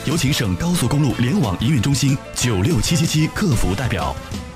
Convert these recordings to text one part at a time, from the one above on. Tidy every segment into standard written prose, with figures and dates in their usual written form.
有请省高速公路联网营运中心96777客服代表。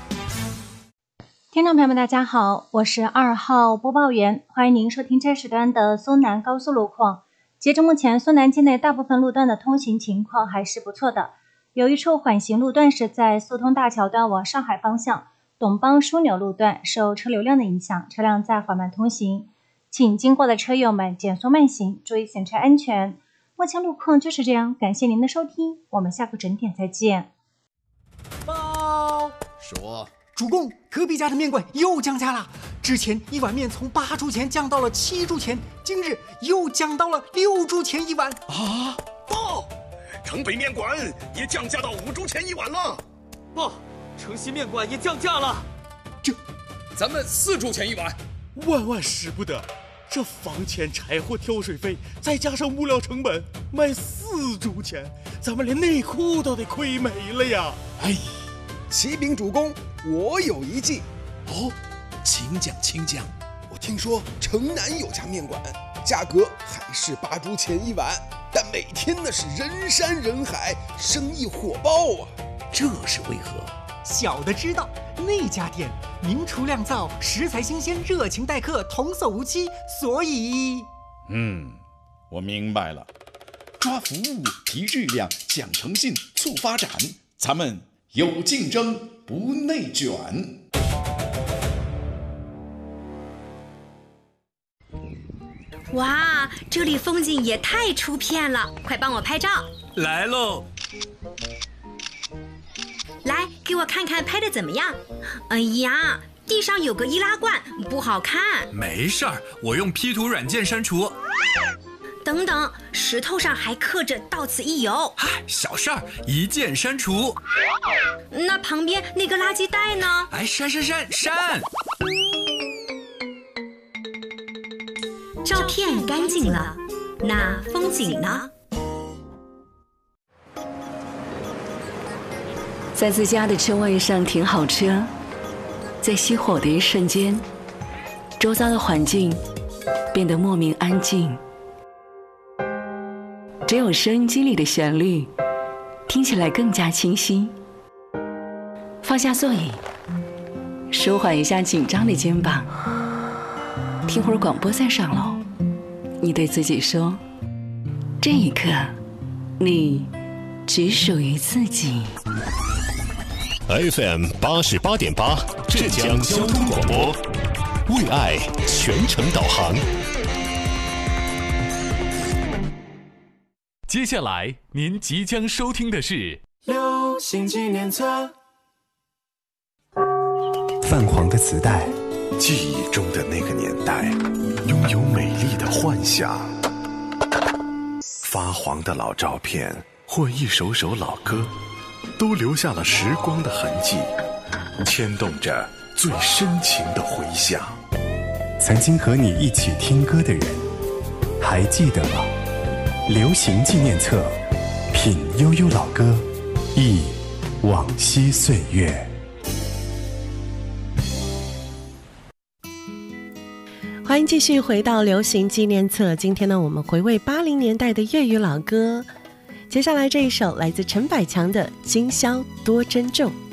听众朋友们大家好，我是2号播报员，欢迎您收听这时段的苏南高速路况。截至目前，苏南境内大部分路段的通行情况还是不错的，有一处缓行路段是在苏通大桥段往上海方向董邦枢纽路段，受车流量的影响，车辆在缓慢通行，请经过的车友们减速慢行，注意行车安全。目前路况就是这样，感谢您的收听，我们下个整点再见。 报说， 主公，隔壁家的面馆又降价了，之前一碗面从8铢钱降到了7铢钱，今日又降到了6铢钱一碗啊！ 报，城北面馆也降价到5铢钱一碗了。 报，城西面馆也降价了。 咱们4铢钱一碗， 万万使不得！这房钱、柴火、挑水费，再加上物料成本，卖4铢钱，咱们连内裤都得亏没了呀！ 哎，启禀主公，我有一计。哦，请讲。我听说城南有家面馆，价格还是8铢钱一碗，但每天那是人山人海，生意火爆啊！这是为何？ 小的知道，那家店名厨酿造，食材新鲜，热情待客，童叟无欺，所以…… 我明白了，抓服务，提质量，讲诚信，促发展，咱们有竞争，不内卷。 哇，这里风景也太出片了，快帮我拍照。 来喽！ 来，给我看看拍的怎么样？哎呀，地上有个易拉罐，不好看。 没事儿，我用 P 图软件删除。 等等，石头上还刻着到此一游。 嗨，小事儿，一键删除。 那旁边那个垃圾袋呢？ 哎，删！ 照片干净了，那风景呢？ 在自家的车位上停好车，在熄火的一瞬间，周遭的环境变得莫名安静，只有收音机里的旋律听起来更加清晰。放下座椅，舒缓一下紧张的肩膀，听会儿广播再上楼。你对自己说，这一刻你只属于自己。 FM 88.8浙江交通广播，为爱全程导航。 接下来您即将收听的是流行纪念册。 泛黄的磁带，记忆中的那个年代，拥有美丽的幻想。发黄的老照片或一首首老歌，都留下了时光的痕迹，牵动着最深情的回响。 曾经和你一起听歌的人，还记得吗？流行纪念册，品悠悠老歌，忆往昔岁月。 欢迎继续回到流行纪念册。今天呢，我们回味80年代的粤语老歌。接下来这一首来自陈百强的《今宵多珍重》。